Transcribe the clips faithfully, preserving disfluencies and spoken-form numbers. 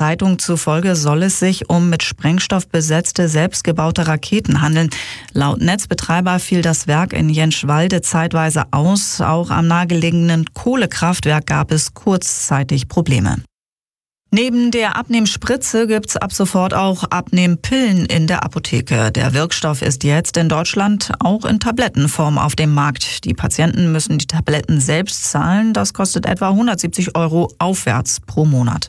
Zeitung zufolge soll es sich um mit Sprengstoff besetzte, selbstgebaute Raketen handeln. Laut Netzbetreiber fiel das Werk in Jenschwalde zeitweise aus. Auch am nahegelegenen Kohlekraftwerk gab es kurzzeitig Probleme. Neben der Abnehmspritze gibt's ab sofort auch Abnehmpillen in der Apotheke. Der Wirkstoff ist jetzt in Deutschland auch in Tablettenform auf dem Markt. Die Patienten müssen die Tabletten selbst zahlen. Das kostet etwa hundertsiebzig Euro aufwärts pro Monat.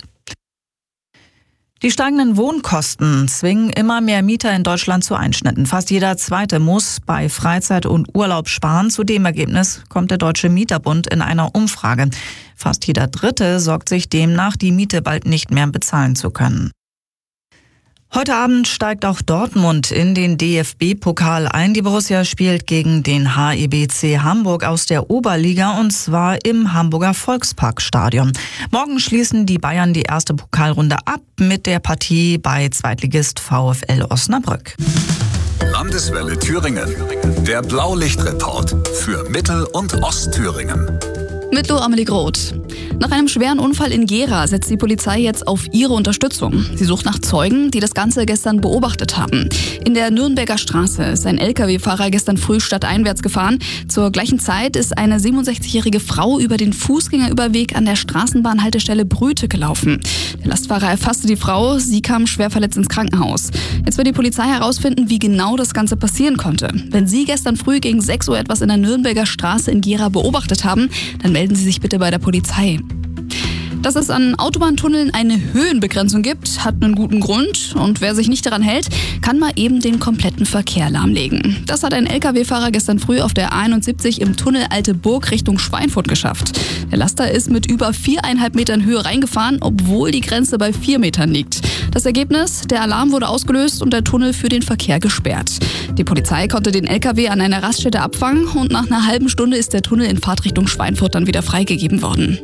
Die steigenden Wohnkosten zwingen immer mehr Mieter in Deutschland zu Einschnitten. Fast jeder Zweite muss bei Freizeit und Urlaub sparen. Zu dem Ergebnis kommt der Deutsche Mieterbund in einer Umfrage. Fast jeder Dritte sorgt sich demnach, die Miete bald nicht mehr bezahlen zu können. Heute Abend steigt auch Dortmund in den D F B-Pokal ein. Die Borussia spielt gegen den H E B C Hamburg aus der Oberliga und zwar im Hamburger Volksparkstadion. Morgen schließen die Bayern die erste Pokalrunde ab mit der Partie bei Zweitligist VfL Osnabrück. Landeswelle Thüringen. Der Blaulichtreport für Mittel- und Ostthüringen. Mit Lo Amelie Groth. Nach einem schweren Unfall in Gera setzt die Polizei jetzt auf ihre Unterstützung. Sie sucht nach Zeugen, die das Ganze gestern beobachtet haben. In der Nürnberger Straße ist ein L K W-Fahrer gestern früh stadteinwärts gefahren. Zur gleichen Zeit ist eine siebenundsechzigjährige Frau über den Fußgängerüberweg an der Straßenbahnhaltestelle Brüte gelaufen. Der Lastfahrer erfasste die Frau, sie kam schwer verletzt ins Krankenhaus. Jetzt wird die Polizei herausfinden, wie genau das Ganze passieren konnte. Wenn Sie gestern früh gegen sechs Uhr etwas in der Nürnberger Straße in Gera beobachtet haben, dann melden Sie sich bitte bei der Polizei. Dass es an Autobahntunneln eine Höhenbegrenzung gibt, hat einen guten Grund. Und wer sich nicht daran hält, kann mal eben den kompletten Verkehr lahmlegen. Das hat ein L K W-Fahrer gestern früh auf der A einundsiebzig im Tunnel Alte Burg Richtung Schweinfurt geschafft. Der Laster ist mit über viereinhalb Metern Höhe reingefahren, obwohl die Grenze bei vier Metern liegt. Das Ergebnis? Der Alarm wurde ausgelöst und der Tunnel für den Verkehr gesperrt. Die Polizei konnte den L K W an einer Raststätte abfangen und nach einer halben Stunde ist der Tunnel in Fahrtrichtung Schweinfurt dann wieder freigegeben worden.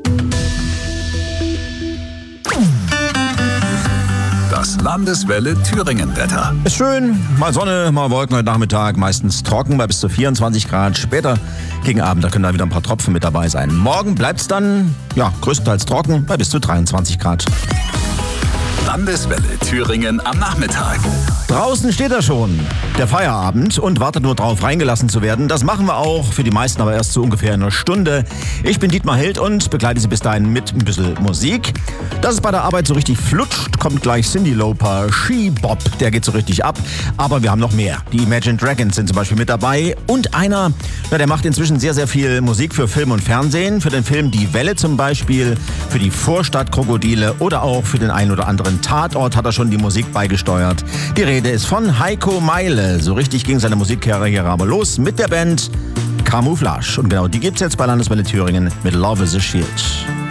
Das Landeswelle Thüringen-Wetter. Ist schön, mal Sonne, mal Wolken heute Nachmittag, meistens trocken bei bis zu vierundzwanzig Grad. Später gegen Abend, da können da wieder ein paar Tropfen mit dabei sein. Morgen bleibt's dann, ja, größtenteils trocken bei bis zu dreiundzwanzig Grad. Landeswelle Thüringen am Nachmittag. Draußen steht er schon, der Feierabend, und wartet nur drauf, reingelassen zu werden. Das machen wir auch, für die meisten aber erst so ungefähr eine Stunde. Ich bin Dietmar Held und begleite Sie bis dahin mit ein bisschen Musik. Dass es bei der Arbeit so richtig flutscht, kommt gleich Cyndi Lauper, She Bop, der geht so richtig ab. Aber wir haben noch mehr. Die Imagine Dragons sind zum Beispiel mit dabei und einer, na, der macht inzwischen sehr, sehr viel Musik für Film und Fernsehen. Für den Film Die Welle zum Beispiel, für die Vorstadtkrokodile oder auch für den einen oder anderen Tatort hat er schon die Musik beigesteuert. Die Rede ist von Heiko Meile. So richtig ging seine Musikkarriere aber los mit der Band Camouflage. Und genau die gibt's jetzt bei Landeswelle Thüringen mit Love is a Shield.